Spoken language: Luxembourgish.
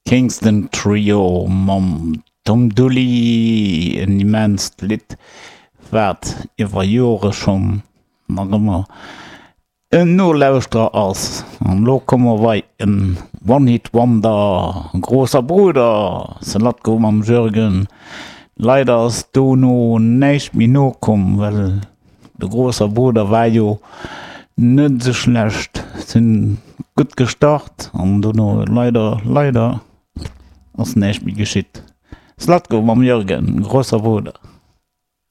Kingston Trio mam Tom Dooley en immens Lied wat iwwer Jore schon noch immer no lauschter ass. An lo kommmer wei en One-Hit-Wonder, ein grosser Bruder, se lat go am Jürgen. Leider ass do no näicht mi no kom, well de grosser Bruder war jo net so schlecht, sinn gut gestart an do no leider ass näicht mi geschitt. Slat go am Jürgen, grosser Bruder.